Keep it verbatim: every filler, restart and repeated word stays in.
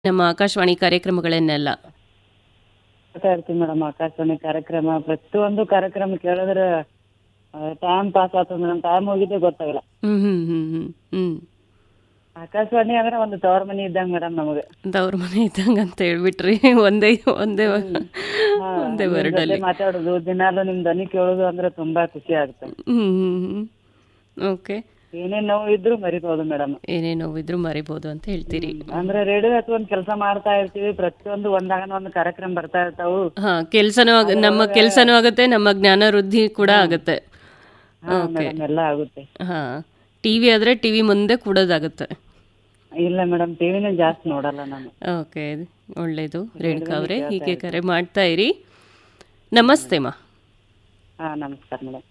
ನಮ್ಮ ಆಕಾಶವಾಣಿ ಕಾರ್ಯಕ್ರಮಗಳನ್ನೆಲ್ಲ ಮಾಡ್ತಾ ಇರ್ತೀವಿ ಮೇಡಮ್. ಆಕಾಶವಾಣಿ ಕಾರ್ಯಕ್ರಮ ಪ್ರತಿಯೊಂದು ಕಾರ್ಯಕ್ರಮ ಕೇಳಿದ್ರೆ ಟೈಮ್ ಪಾಸ್ ಆಗ್ತದೆ ಮೇಡಮ್. ಟೈಮ್ ಹೋಗಿದ್ದೆ ಗೊತ್ತಾಗಲ್ಲ. ಹ್ಮ್ ಹ್ಮ್ ಹ್ಮ್ ಹ್ಮ್ ಹ್ಮ್ ಆಕಾಶವಾಣಿ ಅಂದ್ರೆ ಒಂದು ತವರ ಮನಿ ಇದ್ದಂಗೆ ಮೇಡಮ್ ನಮಗೆ. ದವ್ರ ಮನೆ ಇದ್ದಂಗ ಅಂತ ಹೇಳ್ಬಿಟ್ರಿ. ಒಂದೇ ಒಂದೇ ಒಂದೇ ವರ್ಡಲ್ಲಿ ಮಾತಾಡೋದು ದಿನಾಲು ನಿಮ್ ಧ್ವನಿ ಕೇಳೋದು ಅಂದ್ರೆ ತುಂಬಾ ಖುಷಿ ಆಗುತ್ತೆ. ಹ್ಮ್ ಹ್ಮ್ ಹ್ಮ್ ಓಕೆ. ಏನೇನ್ ನೋವು ಇದ್ರು ಮರಿಬಹುದು ಮೇಡಮ್. ಏನೇ ನೋವಿದ್ರು ಮರಿಬಹುದು ಅಂತ ಹೇಳ್ತೀರಿ. ಅಂದ್ರೆ ರೇಡಿಯೋ ಹತ್ತು ಒಂದ್ ಕೆಲಸ ಮಾಡ್ತಾ ಇರ್ತೀವಿ, ಪ್ರತಿಯೊಂದು ಒಂದಾಗನ ಒಂದು ಕಾರ್ಯಕ್ರಮ ಬರ್ತಾ ಇರ್ತಾವು. ಹಾ, ಕೆಲ್ಸನೂ ಆಗ- ನಮ್ಮ ಕೆಲ್ಸನೂ ಆಗುತ್ತೆ, ನಮ್ಮ ಜ್ಞಾನ ವೃದ್ಧಿ ಕೂಡ ಆಗುತ್ತೆ. ಹಾ ಓಕೆ. ಮೇಡಮ್ ಎಲ್ಲ ಆಗುತ್ತೆ. ಹಾ, ಟಿವಿ ಆದ್ರೆ ಟಿವಿ ಮುಂದೆ ಕೂಡೋದಾಗುತ್ತೆ. ಇಲ್ಲ ಮೇಡಮ್, ಟಿವಿನೇ ಜಾಸ್ತಿ ನೋಡಲ್ಲ ನಾನು. ಓಕೆ, ಒಳ್ಳೇದು ರೇಣುಕಾ ಅವರೇ. ಹೀಗೆ ಕರೆ ಮಾಡ್ತಾ ಇರಿ. ನಮಸ್ತೆ ಮಾ. ಹಾ ನಮಸ್ಕಾರ ಮೇಡಮ್.